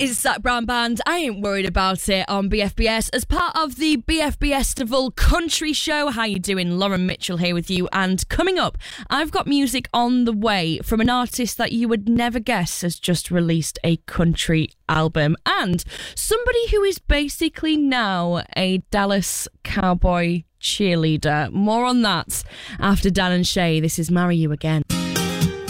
It's Zach Brown Band. I Ain't Worried About It on BFBS as part of the BFBS Country Show. How you doing? Lauren Mitchell here with you. And coming up, I've got music on the way from an artist that you would never guess has just released a country album, and somebody who is basically now a Dallas Cowboy cheerleader. More on that after Dan and Shay. This is Marry You Again.